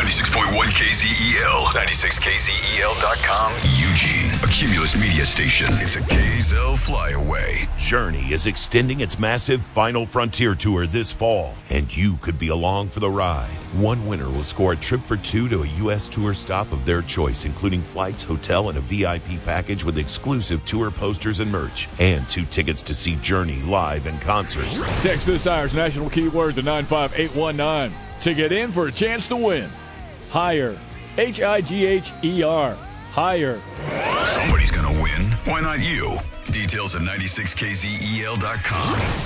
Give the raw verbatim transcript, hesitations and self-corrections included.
ninety-six point one K Z E L, ninety-six K Z E L dot com, Eugene, a Cumulus media station. It's a K Z L flyaway. Journey is extending its massive Final Frontier tour this fall, and you could be along for the ride. One winner will score a trip for two to a U S tour stop of their choice, including flights, hotel, and a V I P package with exclusive tour posters and merch, and two tickets to see Journey live in concert. Text this hour's national keyword to nine five eight one nine to get in for a chance to win. Higher. H I G H E R. Higher. Somebody's going to win. Why not you? Details at ninety-six K Z E L dot com.